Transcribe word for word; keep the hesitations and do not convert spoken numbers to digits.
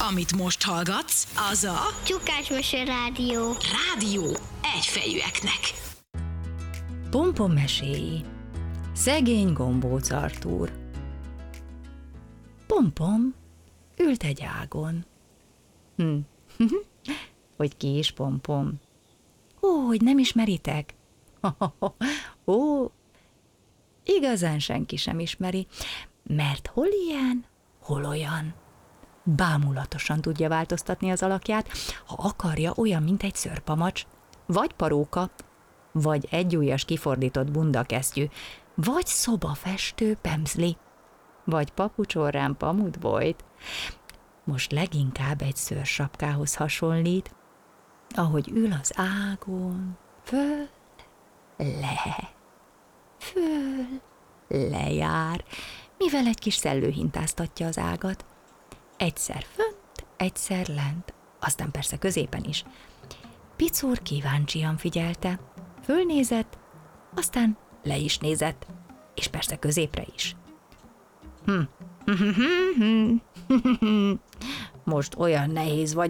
Amit most hallgatsz, az a Csukásmese Rádió. Rádió egyfejűeknek. Pompom meséi. Szegény gombóc Artúr. Pompom ült egy ágon. Hm. Hogy ki is Pompom? Ó, hogy nem ismeritek? Ó, igazán senki sem ismeri, mert hol ilyen, hol olyan. Bámulatosan tudja változtatni az alakját, ha akarja, olyan, mint egy szőrpamacs, vagy paróka, vagy egyujjas kifordított bundakesztyű, vagy szobafestő pemzli, vagy papucsorrán pamutbojt. Most leginkább egy szőrsapkához hasonlít, ahogy ül az ágon, föl, le, föl, lejár, mivel egy kis szellő hintáztatja az ágat. Egyszer fönt, egyszer lent, aztán persze középen is. Picúr kíváncsian figyelte, fölnézett, aztán le is nézett, és persze középre is. Hm. Most olyan nehéz vagy